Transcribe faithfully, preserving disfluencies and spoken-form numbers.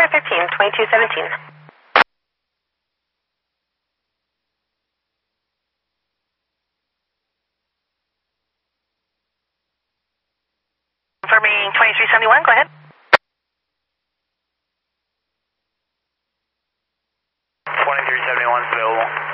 fifteen, twenty-two seventeen. Confirming twenty-three seventy-one, go ahead. twenty-three seventy-one is available.